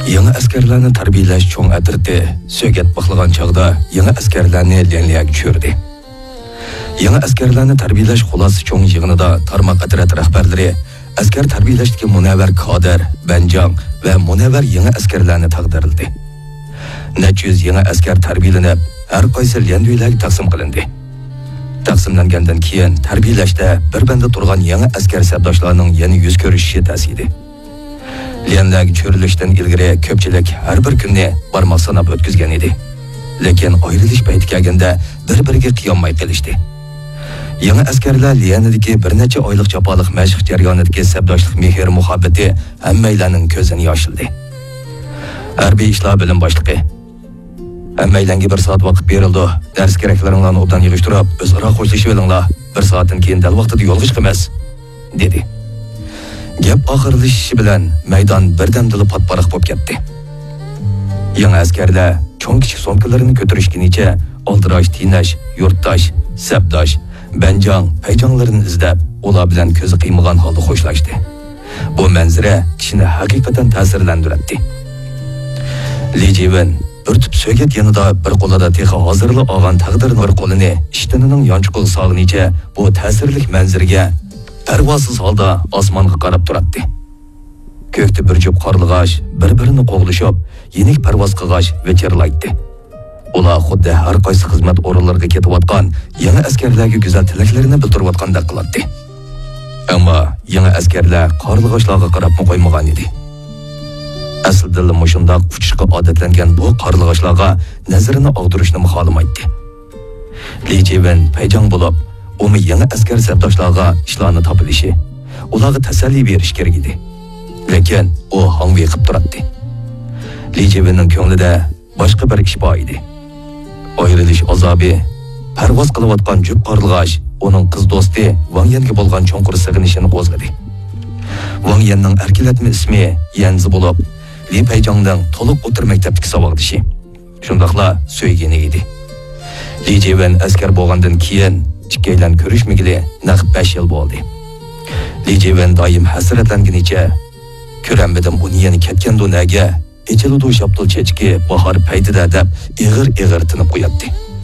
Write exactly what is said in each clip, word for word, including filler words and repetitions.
Yangi askarlarni tarbiyalash cho'ng atirdi. So'gat baqlagan chog'da yangi askarlarni Lianliyaga tushirdi. Yangi askarlarni tarbiyalash xulosasi cho'ng yig'inida tarmoq atrat rahbarlari askar tarbiyalashdagi munavvar Qodir, Banjang va munavvar yangi askarlarni taqdirildi. necha yuz yangi askar tarbiyalanib, har qaysi Lianliyaga taqsim qilindi. Taqsimlangandan keyin tarbiyalashda bir banda turgan yangi askar sabdoshlarning yana yuz ko'rishishi ta'sidi. Lianliyaga cho'rilishdan ilgari ko'pchilik har bir kunni barmoq sanab o'tkazgan edi. Lekin ayrilish payti kelganda bir-biriga qiyolmay qilishdi. Yangi askarlar Lianliyadagi bir necha oylik chapoliq mashq jarayonidagi sabdoshlik mehr muhabbati hammalarning ko'zini yoshildi. Harbiy ishlar bilim boshlig'i hammalarga bir soat vaqt berildi. Dars keraklaringlarni obdan yig'ishtirib, o'zaro xo'shlashib olinglar. Bir soatdan keyin dal vaqtida yo'lga chiqamiz, dedi. Gap oxirlashishi bilan maydon birdamdili patparaq bo'lib ketdi. Yangi askarlar cho'ng kichik so'mkalarini ko'tarishgunicha oldirash, tiynash, yurtdosh, sabdosh, Banjang, payjonlarini izlab, ular bilan ko'zi qiymagan holda xo'shlashdi. Bu manzara kishini haqiqatan ta'sirlantirdi. Li Jiwen bir tup so'gat yanida bir qo'lida texi hozirlab olgan taqdirning bir qo'lini ishtinining yonchuqi sog'inicha bu ta'sirlik manzaraga parvosiz holda osmonga qarab turardi. Ko'kda bir jup qorlig'ash bir-birini qo'g'lishib, yenik parvoz qilg'ash vecherlaydi. Ular xuddi har qaysi xizmat o'rinlariga ketayotgan yangi askarlarga go'zal tilaklarini bildirayotgandek qiladi. Ammo yangi askarlar qorlig'ashlarga qarab qo'ymagan edi. Aslida mushundoq uchishga odatlangan bu qorlig'ashlarga nazarini og'dirishni xohlamaydi. Li Jiwen payjon bo'lib, umi yangi askar sabdoshlarga ishlarni topilishi, ularga tasalli berish kerak edi. Lekin u hangvi qilib turardi. Li Jiwenning ko'nglida boshqa bir ish bor edi. Ayrilish azobi, parvoz qilayotgan jup qorlig'ash uning qiz do'sti Wang Yanga bo'lgan cho'nqur sig'inishini qo'zg'adi. Wang Yanning erkilatma ismi Yanzi bo'lib, Li Payjongning to'liq o'tir maktabdagi savoddishi. Shundaqla so'ygani edi. Li Jiwen askar bo'lgandan keyin ikkaylan ko'rishmagili naq besh yil bo'ldi. Li Jiwen doim hasratlanganicha ko'ramadim uni yana ketgan dunyoga Echiludi shaptul chechki bahor paytida deb ig'ir-ig'ir tinib qo'yadi.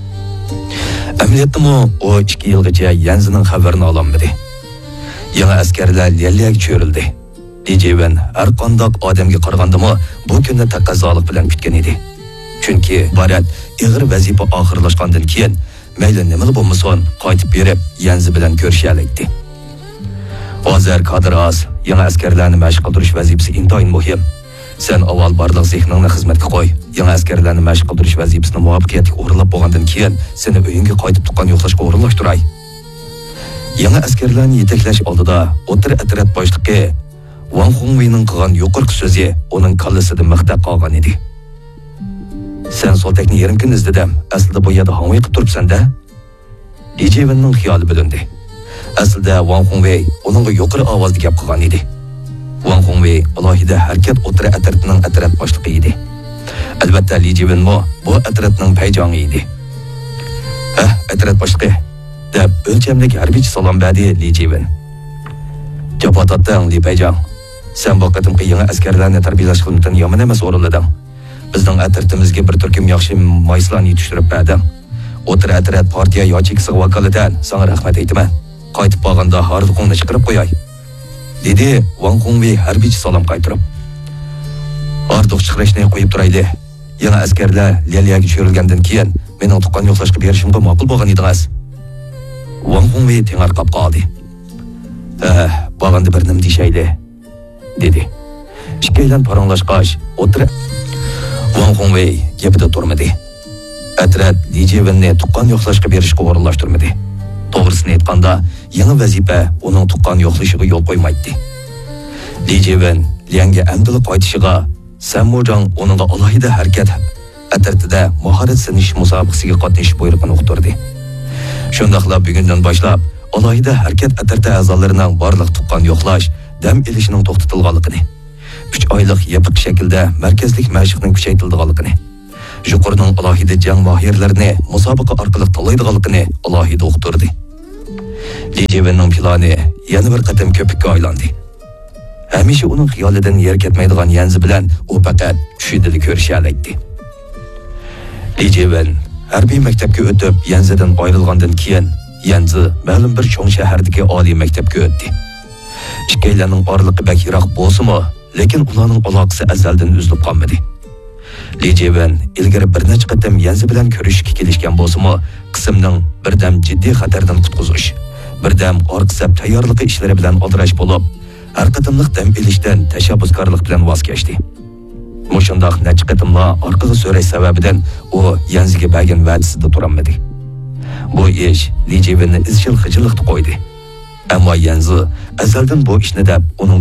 Amaliyotda u ikki yilgacha Yanzining xabarini ololmadi. Yangi askarlar Lianliyaga cho'rildi. Li Jiwen har qanday odamga qaraganda bu kunni taqozolik bilan kutgan edi. Chunki barat ig'ir vazifa oxirlashgandan keyin mayli nima bo'lmasin qaytib berib Yanzi bilan ko'rishalaydi. Hozir kadras yangi askarlarni mashq qildirish vazifasi intoyin muhim. Sen avval barliq zehningni xizmatga qo'y. Yangi askarlarni mashq qildirish vazifasini muvaffaqiyatli o'rinlab bo'lgandan keyin seni uyingga qaytib tuqqan yo'qlashga o'rinlashtiray. Yangi askarlarni yetaklash oldida o'tir atrat boshlig'i Wang Hongweining qilgan yuqorqi so'zi uning kallasida maqtab qolgan edi. Sen soltakni yarim kun izladim. Aslida bu yerda Hongwei qilib turibsan-da. Li Jiwenning xiyoli bilindi. Aslida Wang Hongwei uningga yuqori ovozda gap qilgan edi. Wang Hongwei alohida harakat o'tira atratining atrat boshlig'i edi. Albatta Li Jiwen mo bu atratning payjongi edi. "Ha, atrat boshlig'i" deb o'lchamlik harbiychi salom berdi Li Jiwen. "Javob otding Li Payjong. Sen bu qatimqi yangi askarlarni tarbiyalash xizmatidan yomon emas o'rinlading. Bizning atratimizga bir turkum yaxshi mayslarni yetishtirib berding. O'tira atrat partiya yochiksi vakolatidan sana rahmat aytaman. Qaytib qolganda harliqingni chiqarib qo'yay", dedi Wang Hongwei harbiychi salom qaytirib. "Arduq chiqarishni qo'yib turayli. Yangi askarlar Lianliyaga cho'rilgandan keyin mening tuqqan yo'qlashga berishimga ma'qul bo'lgan edingiz." Wang Hongwei tengarqab qoldi. "Ha, bo'lganda bir nima deyshayli", dedi. Ikkaylan paranglashqach, o'tira Wang Hongwei gapida turmadi. Atrat Li Jiwenni tuqqan yo'qlashga berishga o'rinlashtirmadi. To'g'risini aytganda, yangi vazifa uning tuqqan yo'qlashiga yo'l qo'ymaydi. Li Jiwen Lianga amdili qaytishiga Samojang uningga alohida harakat atratida mahorat sinish musobaqasiga qatnashish buyruqini uqtirdi. Shundaqla bugundan boshlab alohida harakat atrati a'zolarining barliq tuqqan yo'qlash dam ilishining to'xtatilganligini, uch oylik yopiq shaklda markazlik mashqning kuchaytirilganligini, yuqorining alohida jang mohirlarini musobaqa orqali tanlaydiganligini alohida uqtirdi. Li Jiwenning plani yana bir qatam ko'pikka aylandi. hamisha uning xiyolidan yer ketmaydigan Yanzi bilan u faqat tushidili ko'rishalaydi. Li Jiwen harbiy maktabga o'tib, Yanzidan ayrilgandan keyin Yanzi ma'lum bir cho'ng shahardagi oliy maktabga o'tdi. Ikkilarning oraliqi bak yiroq bo'lsa-mu, lekin ularning aloqasi azaldan uzilib qolmadi. Li Jiwen ilgari bir necha qatam Yanzi bilan ko'rishga kelishgan bo'lsa-mu, qismning birdam jiddiy xatardan qutqizish, birdam orqisab tayyorligi ishlari bilan oldirash bo'lib, har qatimliq dam ilishdan tashabbuskorlik bilan voz kechdi. Mushundaq necha qatimla orqaga so'rash sababidan u Yanziga bergan va'dasida turolmadi. Bu ish Li Jiwenni izchil xijillikda qo'ydi. Ammo Yanzi azaldan bu ishni deb uning